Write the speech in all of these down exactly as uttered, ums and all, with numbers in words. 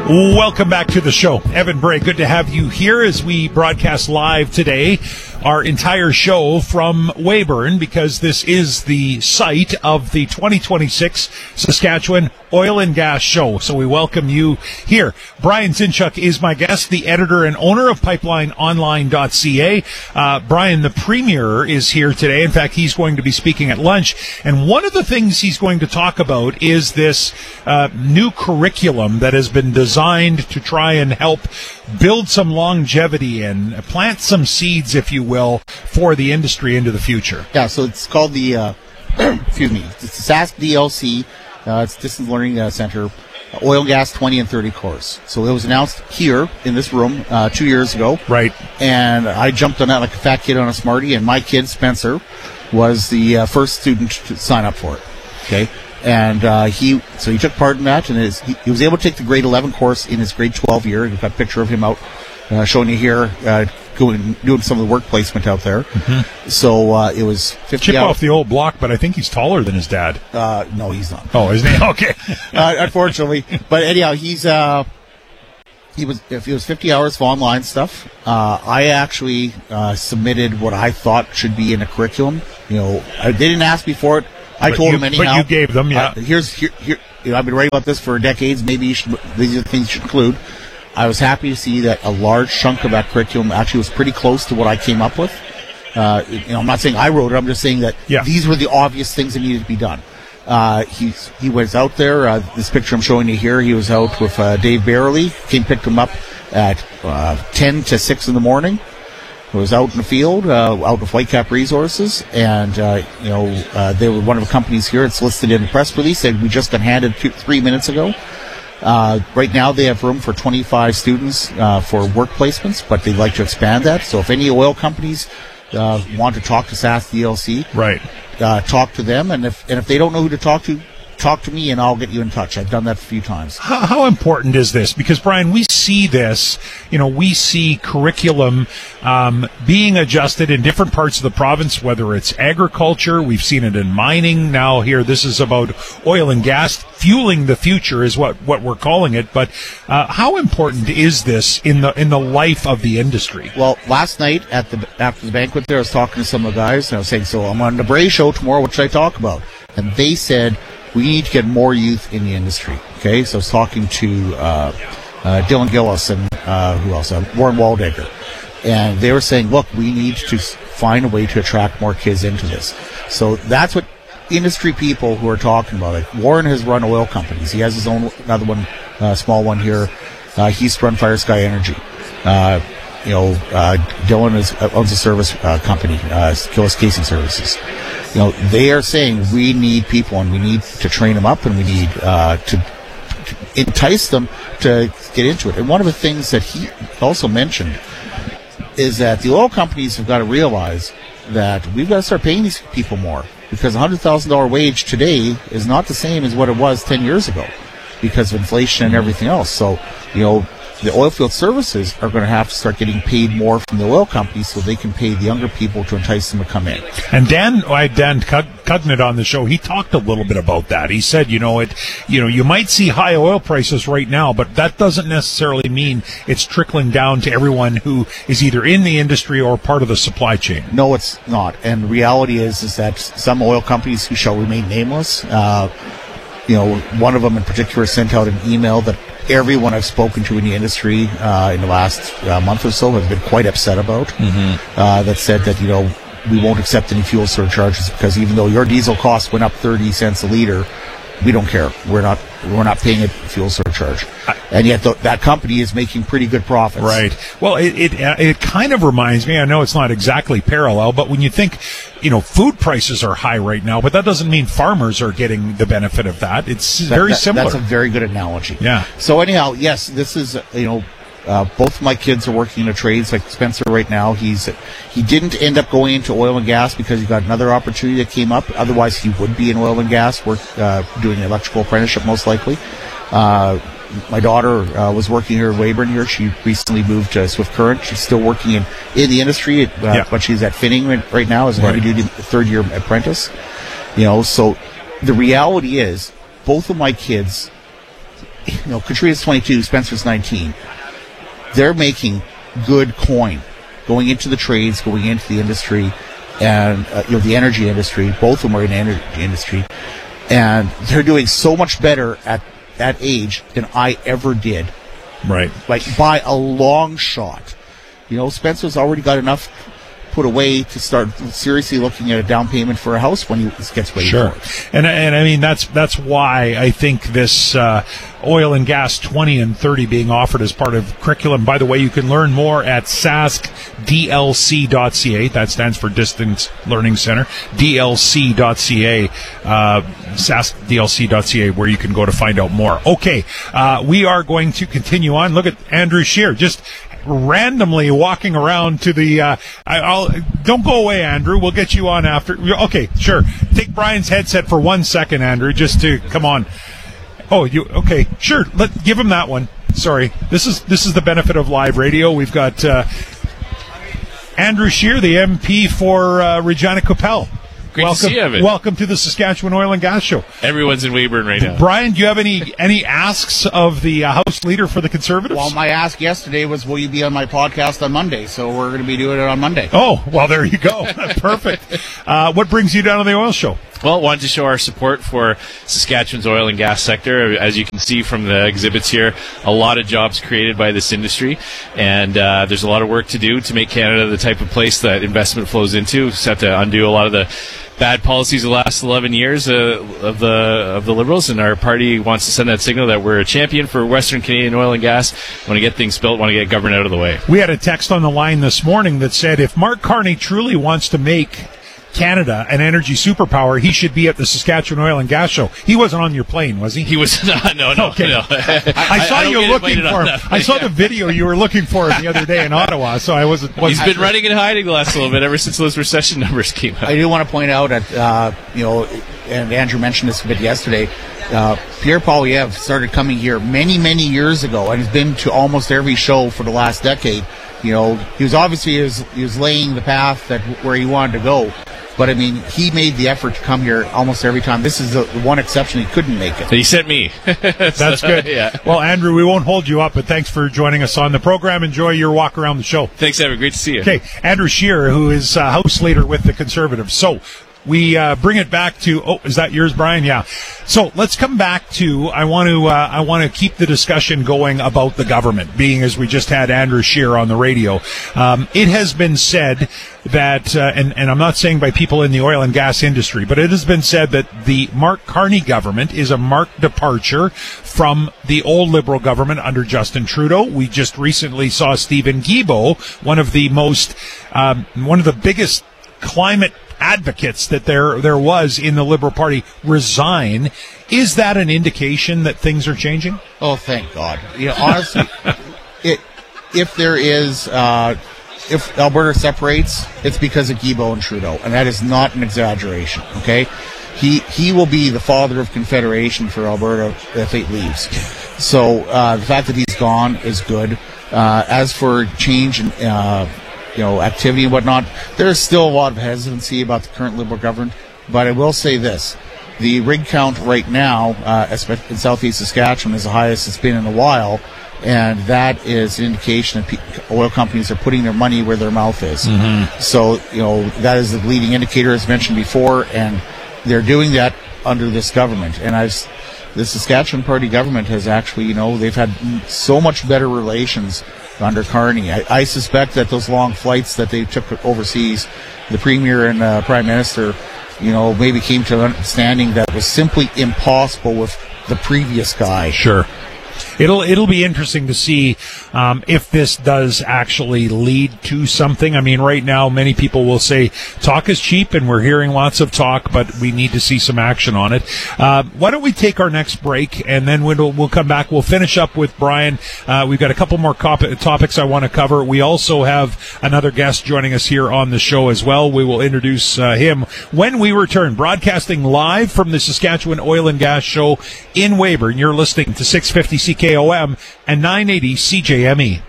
Welcome back to the show. Evan Bray, good to have you here as we broadcast live today our entire show from Weyburn, because this is the site of the twenty twenty-six Saskatchewan Oil and Gas Show. So we welcome you here. Brian Zinchuk is my guest, the editor and owner of pipeline online dot c a. Uh, Brian, the premier, is here today. In fact, he's going to be speaking at lunch. And one of the things he's going to talk about is this uh, new curriculum that has been designed to try and help build some longevity and plant some seeds, if you will, for the industry into the future. Yeah, so it's called the, uh, excuse me, it's the S A S D L C, uh, it's Distance Learning uh, Center, uh, Oil and Gas twenty and thirty course. So it was announced here in this room uh, two years ago. Right. And I jumped on that like a fat kid on a Smartie, and my kid, Spencer, was the uh, first student to sign up for it. Okay. And uh, he, so he took part in that, and his, he, he was able to take the grade eleven course in his grade twelve year. You've got a picture of him out uh, showing you here, uh, going doing some of the work placement out there. Mm-hmm. So uh, it was fifty Chip hours. Off the old block, but I think he's taller than his dad. Uh, no, he's not. Oh, isn't he? Okay. uh, unfortunately, but anyhow, he's uh, he was if he was fifty hours of online stuff. Uh, I actually uh, submitted what I thought should be in a curriculum. You know, I, they didn't ask me for it. I but told you, him anyhow. But you gave them, yeah. Uh, here's here, here. You know, I've been writing about this for decades. Maybe you should, these are the things you should include. I was happy to see that a large chunk of that curriculum actually was pretty close to what I came up with. Uh, you know, I'm not saying I wrote it. I'm just saying that yeah. these were the obvious things that needed to be done. Uh, he he was out there. Uh, this picture I'm showing you here. He was out with uh, Dave Barely. Came picked him up at uh, ten to six in the morning. Was out in the field, uh, out with Whitecap Resources, and uh, you know uh, they were one of the companies here. It's listed in the press release that we just got handed two, three minutes ago. Uh, right now, they have room for twenty-five students uh, for work placements, but they'd like to expand that. So, if any oil companies uh, want to talk to S A S D L C, right, uh, talk to them, and if and if they don't know who to talk to, talk to me and I'll get you in touch. I've done that a few times. How, how important is this? Because, Brian, we see this, you know, we see curriculum um, being adjusted in different parts of the province, whether it's agriculture, we've seen it in mining. Now here, this is about oil and gas. Fueling the future is what, what we're calling it. But uh, how important is this in the in the life of the industry? Well, last night at the after the banquet there, I was talking to some of the guys, and I was saying, so I'm on the Bray Show tomorrow, what should I talk about? And they said, we need to get more youth in the industry. Okay, so I was talking to uh, uh, Dylan Gillis and uh, who else? Uh, Warren Waldegger, and they were saying, look, we need to find a way to attract more kids into this. So that's what industry people who are talking about it. Warren has run oil companies. He has his own another one, uh, small one here. Uh, he's run Fire Sky Energy. Uh, you know, uh, Dylan is, uh, owns a service uh, company, uh, Gillis Casing Services. You know, they are saying we need people and we need to train them up and we need uh, to, to entice them to get into it. And one of the things that he also mentioned is that the oil companies have got to realize that we've got to start paying these people more, because a one hundred thousand dollars wage today is not the same as what it was ten years ago because of inflation and everything else. So, you know, the oil field services are going to have to start getting paid more from the oil companies so they can pay the younger people to entice them to come in. And Dan, I had Dan Cudnett on the show. He talked a little bit about that. He said, you know, it, you know, you might see high oil prices right now, but that doesn't necessarily mean it's trickling down to everyone who is either in the industry or part of the supply chain. No, it's not. And the reality is, is that some oil companies who shall remain nameless, uh, you know, one of them in particular sent out an email that everyone I've spoken to in the industry uh, in the last uh, month or so has been quite upset about. Mm-hmm. Uh, that said that, you know, we won't accept any fuel surcharges because even though your diesel costs went up thirty cents a liter, we don't care. We're not we're not paying a fuel surcharge, and yet th- that company is making pretty good profits. Right. Well, it, it it kind of reminds me. I know it's not exactly parallel, but when you think, you know, food prices are high right now, but that doesn't mean farmers are getting the benefit of that. It's that, very that, similar. That's a very good analogy. Yeah. So anyhow, yes, this is you know. Uh, both of my kids are working in the trades. Like Spencer right now, he's he didn't end up going into oil and gas because he got another opportunity that came up. Otherwise, he would be in oil and gas, work uh, doing an electrical apprenticeship most likely. Uh, my daughter uh, was working here in Weyburn here. She recently moved to Swift Current. She's still working in, in the industry, uh, yeah. but she's at Finning right now as a right. heavy-duty third-year apprentice. You know, so the reality is both of my kids you know, Katria's twenty-two, Spencer's nineteen. They're making good coin going into the trades, going into the industry, and uh, you know, the energy industry. Both of them are in the energy industry, and they're doing so much better at that age than I ever did. Right. Like, by a long shot. You know, Spencer's already got enough put away to start seriously looking at a down payment for a house when he gets ready sure. for it. And and I mean, that's that's why I think this uh, oil and gas twenty and thirty being offered as part of curriculum. By the way, you can learn more at S A S C D L C dot C A. That stands for Distance Learning Center. D L C dot C A. Uh, S A S C D L C dot C A, where you can go to find out more. Okay, uh, we are going to continue on. Look at Andrew Scheer, just randomly walking around to the uh I, I'll don't go away, Andrew. We'll get you on after. Okay, sure. Take Brian's headset for one second, Andrew, just to come on. Oh, you okay? Sure. Let give him that one. Sorry. This is this is the benefit of live radio. We've got uh Andrew Scheer, the M P for uh, Regina Qu'Appelle. Great welcome, to see you, Evan. Welcome to the Saskatchewan Oil and Gas Show. Everyone's in Weyburn right now. Brian, do you have any any asks of the uh, House Leader for the Conservatives? Well, my ask yesterday was, will you be on my podcast on Monday? So we're going to be doing it on Monday. Oh, well, there you go. Perfect. Uh, what brings you down on the oil show? Well, wanted to show our support for Saskatchewan's oil and gas sector. As you can see from the exhibits here, a lot of jobs created by this industry, and uh, there's a lot of work to do to make Canada the type of place that investment flows into. We just have to undo a lot of the bad policies of the last eleven years uh, of the of the Liberals, and our party wants to send that signal that we're a champion for Western Canadian oil and gas. Want to get things built, want to get government out of the way. We had a text on the line this morning that said if Mark Carney truly wants to make Canada an energy superpower, he should be at the Saskatchewan Oil and Gas Show. He wasn't on your plane, was he? He was not. No, no, okay. no. I, I saw I you looking for him. That, I saw yeah. the video you were looking for him the other day in Ottawa, so I wasn't. wasn't He's been running and hiding the last little bit ever since those recession numbers came out. I do want to point out that, uh, you know, and Andrew mentioned this a bit yesterday, uh, Pierre Poilievre started coming here many, many years ago and has been to almost every show for the last decade. You know, he was obviously he was, he was laying the path that where he wanted to go. But, I mean, he made the effort to come here almost every time. This is the one exception he couldn't make it. He sent me. That's good. Yeah. Well, Andrew, we won't hold you up, but thanks for joining us on the program. Enjoy your walk around the show. Thanks, Evan. Great to see you. Okay, Andrew Scheer, who is uh, House Leader with the Conservatives. So we uh, bring it back to, oh, is that yours, Brian? Yeah. So let's come back to, I want to uh, I want to keep the discussion going about the government, being as we just had Andrew Scheer on the radio. Um, it has been said that, uh, and, and I'm not saying by people in the oil and gas industry, but it has been said that the Mark Carney government is a marked departure from the old Liberal government under Justin Trudeau. We just recently saw Stephen Guilbeault, one of the most, um, one of the biggest climate advocates that there there was in the Liberal Party, resign. Is that an indication that things are changing? Oh, thank God. You know, honestly, it, if there is, uh, if Alberta separates, it's because of Guilbeault and Trudeau, and that is not an exaggeration, okay? He he will be the father of Confederation for Alberta if he leaves. So uh, the fact that he's gone is good. Uh, as for change and uh, you know, activity and whatnot, there's still a lot of hesitancy about the current Liberal government. But I will say this: the rig count right now, uh, in southeast Saskatchewan, is the highest it's been in a while, and that is an indication that pe- oil companies are putting their money where their mouth is. Mm-hmm. So, you know, that is the leading indicator, as mentioned before, and they're doing that under this government. And I've, the Saskatchewan Party government has actually, you know, they've had so much better relations under Carney. I, I suspect that those long flights that they took overseas, the Premier and uh, Prime Minister, you know, maybe came to an understanding that was simply impossible with the previous guy. Sure. It'll it'll be interesting to see um, if this does actually lead to something. I mean, right now, many people will say talk is cheap, and we're hearing lots of talk, but we need to see some action on it. Uh, why don't we take our next break, and then we'll, we'll come back. We'll finish up with Brian. Uh, we've got a couple more cop- topics I want to cover. We also have another guest joining us here on the show as well. We will introduce uh, him when we return, broadcasting live from the Saskatchewan Oil and Gas Show in Weyburn. You're listening to six fifty C K O M and nine eighty C J M E.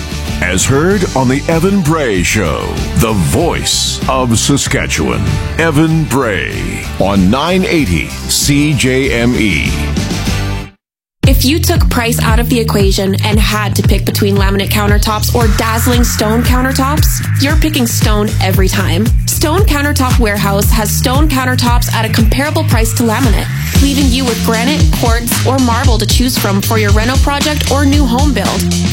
As heard on the Evan Bray Show, the voice of Saskatchewan. Evan Bray on nine eighty C J M E. If you took price out of the equation and had to pick between laminate countertops or dazzling stone countertops, you're picking stone every time. Stone Countertop Warehouse has stone countertops at a comparable price to laminate, leaving you with granite, quartz, or marble to choose from for your reno project or new home build.